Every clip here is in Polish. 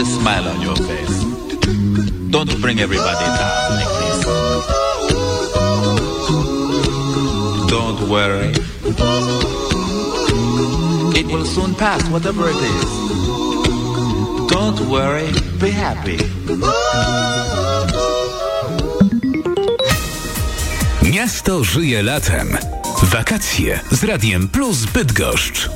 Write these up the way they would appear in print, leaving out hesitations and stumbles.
smile on your face. Don't bring everybody down like this. Don't worry. It will soon pass, whatever it is. Don't worry, be happy. Miasto żyje latem. Wakacje z Radiem Plus Bydgoszcz.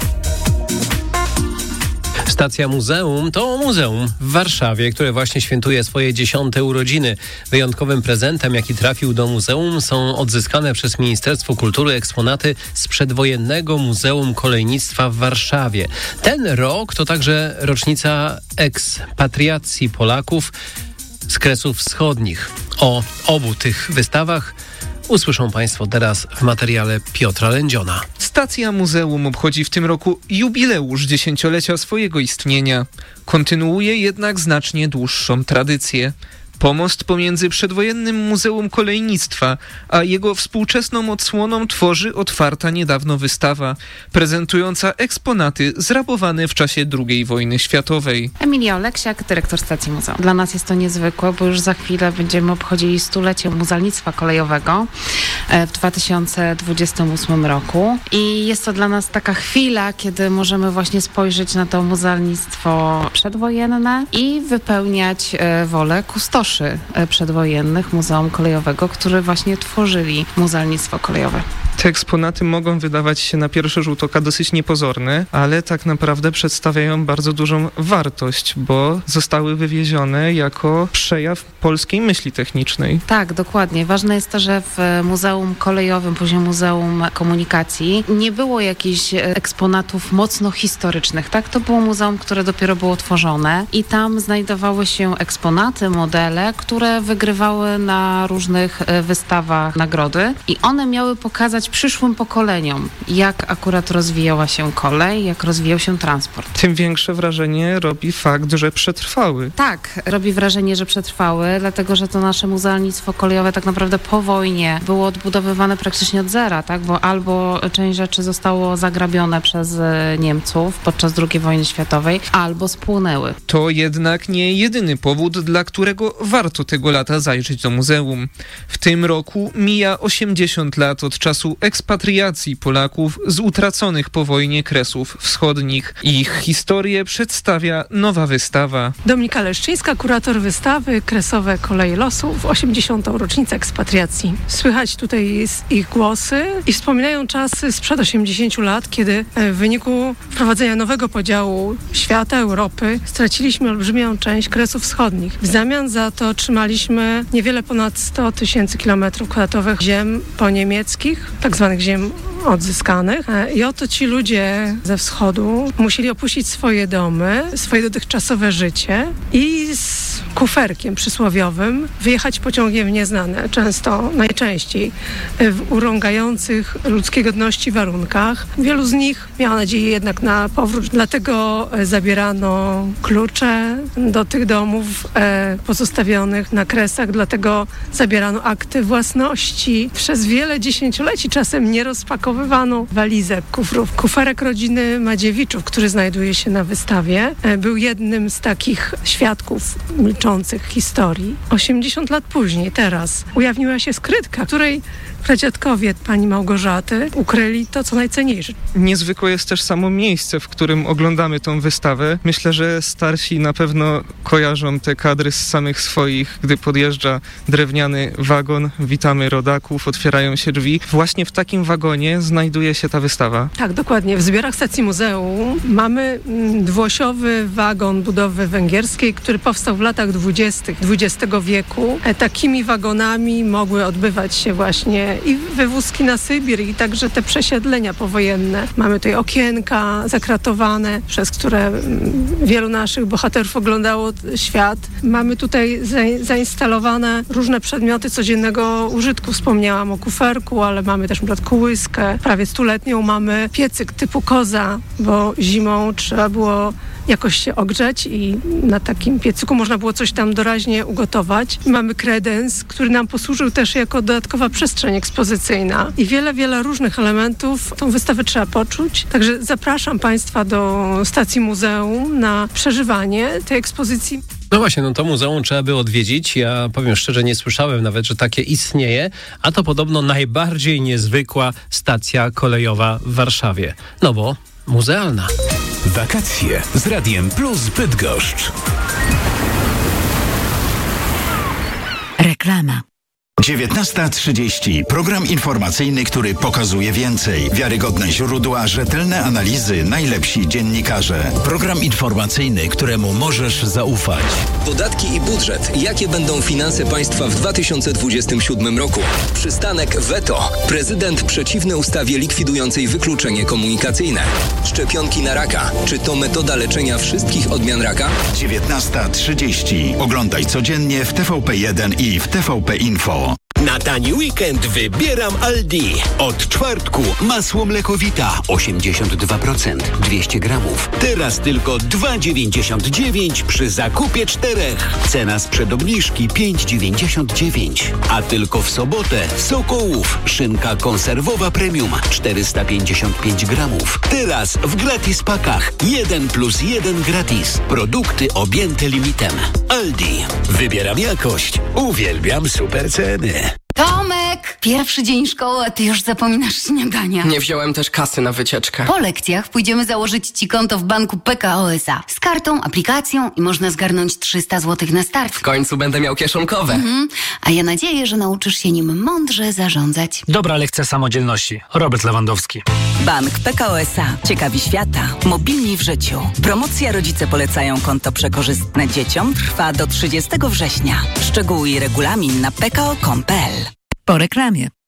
Stacja Muzeum to muzeum w Warszawie, które właśnie świętuje swoje 10. urodziny. Wyjątkowym prezentem, jaki trafił do muzeum, są odzyskane przez Ministerstwo Kultury eksponaty z przedwojennego Muzeum Kolejnictwa w Warszawie. Ten rok to także rocznica ekspatriacji Polaków z Kresów Wschodnich. O obu tych wystawach usłyszą Państwo teraz w materiale Piotra Lędziona. Stacja Muzeum obchodzi w tym roku jubileusz 10-lecia swojego istnienia. Kontynuuje jednak znacznie dłuższą tradycję. Pomost pomiędzy przedwojennym Muzeum Kolejnictwa a jego współczesną odsłoną tworzy otwarta niedawno wystawa, prezentująca eksponaty zrabowane w czasie II wojny światowej. Emilia Oleksiak, dyrektor stacji muzeum. Dla nas jest to niezwykłe, bo już za chwilę będziemy obchodzili 100-lecie muzealnictwa kolejowego w 2028 roku. I jest to dla nas taka chwila, kiedy możemy właśnie spojrzeć na to muzealnictwo przedwojenne i wypełniać wolę kustoszy przedwojennych Muzeum Kolejowego, które właśnie tworzyli muzealnictwo kolejowe. Te eksponaty mogą wydawać się na pierwszy rzut oka dosyć niepozorne, ale tak naprawdę przedstawiają bardzo dużą wartość, bo zostały wywiezione jako przejaw polskiej myśli technicznej. Tak, dokładnie. Ważne jest to, że w Muzeum Kolejowym, później Muzeum Komunikacji nie było jakichś eksponatów mocno historycznych, tak? To było muzeum, które dopiero było tworzone i tam znajdowały się eksponaty, modele, które wygrywały na różnych wystawach nagrody i one miały pokazać przyszłym pokoleniom, jak akurat rozwijała się kolej, jak rozwijał się transport. Tym większe wrażenie robi fakt, że przetrwały. Tak, robi wrażenie, że przetrwały, dlatego że to nasze muzealnictwo kolejowe tak naprawdę po wojnie było odbudowywane praktycznie od zera, tak? Bo albo część rzeczy zostało zagrabione przez Niemców podczas II wojny światowej, albo spłonęły. To jednak nie jedyny powód, dla którego warto tego lata zajrzeć do muzeum. W tym roku mija 80 lat od czasu ekspatriacji Polaków z utraconych po wojnie Kresów Wschodnich. Ich historię przedstawia nowa wystawa. Dominika Leszczyńska, kurator wystawy Kresowe Koleje Losu w 80. rocznicę ekspatriacji. Słychać tutaj ich głosy i wspominają czasy sprzed 80 lat, kiedy w wyniku wprowadzenia nowego podziału świata, Europy, straciliśmy olbrzymią część Kresów Wschodnich. W zamian za to otrzymaliśmy niewiele ponad 100 000 km² ziem poniemieckich, tak zwanych ziem odzyskanych. I oto ci ludzie ze wschodu musieli opuścić swoje domy, swoje dotychczasowe życie i z kuferkiem przysłowiowym wyjechać pociągiem w nieznane, często, najczęściej w urągających ludzkiej godności warunkach. Wielu z nich miało nadzieję jednak na powrót, dlatego zabierano klucze do tych domów pozostawionych na Kresach, dlatego zabierano akty własności. Przez wiele dziesięcioleci czasem nie rozpakowywano walizek, kufrów. Kuferek rodziny Madziewiczów, który znajduje się na wystawie, był jednym z takich świadków milczących historii. 80 lat później, teraz, ujawniła się skrytka, której pradziadkowie pani Małgorzaty ukryli to, co najcenniejsze. Niezwykłe jest też samo miejsce, w którym oglądamy tą wystawę. Myślę, że starsi na pewno kojarzą te kadry z samych swoich, gdy podjeżdża drewniany wagon, witamy rodaków, otwierają się drzwi. Właśnie w takim wagonie znajduje się ta wystawa. Tak, dokładnie. W zbiorach stacji muzeum mamy dwuosiowy wagon budowy węgierskiej, który powstał w latach 20. XX wieku. Takimi wagonami mogły odbywać się właśnie i wywózki na Sybir i także te przesiedlenia powojenne. Mamy tutaj okienka zakratowane, przez które wielu naszych bohaterów oglądało świat. Mamy tutaj zainstalowane różne przedmioty codziennego użytku. Wspomniałam o kuferku, ale mamy też na przykład kołyskę prawie 100-letnią. Mamy piecyk typu koza, bo zimą trzeba było jakoś się ogrzeć i na takim piecyku można było coś tam doraźnie ugotować. Mamy kredens, który nam posłużył też jako dodatkowa przestrzeń ekspozycyjna i wiele różnych elementów. Tą wystawę trzeba poczuć. Także zapraszam Państwa do stacji muzeum na przeżywanie tej ekspozycji. No właśnie, no to muzeum trzeba by odwiedzić. Ja powiem szczerze, nie słyszałem nawet, że takie istnieje, a to podobno najbardziej niezwykła stacja kolejowa w Warszawie. No bo muzealna. Wakacje z Radiem Plus Bydgoszcz. Reklama. 19:30. Program informacyjny, który pokazuje więcej. Wiarygodne źródła, rzetelne analizy, najlepsi dziennikarze. Program informacyjny, któremu możesz zaufać. Podatki i budżet. Jakie będą finanse państwa w 2027 roku? Przystanek weto. Prezydent przeciwny ustawie likwidującej wykluczenie komunikacyjne. Szczepionki na raka. Czy to metoda leczenia wszystkich odmian raka? 19:30. Oglądaj codziennie w TVP1 i w TVP Info. Na tani weekend wybieram Aldi. Od czwartku masło mlekowita 82%, 200 gramów. Teraz tylko 2,99 przy zakupie 4. Cena sprzed obniżki 5,99. A tylko w sobotę Sokołów. Szynka konserwowa premium 455 gramów. Teraz w gratis pakach 1+1 gratis. Produkty objęte limitem. Aldi. Wybieram jakość. Uwielbiam super ceny. Tomek! Pierwszy dzień szkoły, a ty już zapominasz śniadania. Nie wziąłem też kasy na wycieczkę. Po lekcjach pójdziemy założyć ci konto w banku PKO SA. Z kartą, aplikacją i można zgarnąć 300 zł na start. W końcu będę miał kieszonkowe. A ja nadzieję, że nauczysz się nim mądrze zarządzać. Dobra lekcja samodzielności. Robert Lewandowski. Bank PKO SA. Ciekawi świata. Mobilni w życiu. Promocja Rodzice polecają konto przekorzystne dzieciom trwa do 30 września. Szczegóły i regulamin na pko.com.pl. Po reklamie.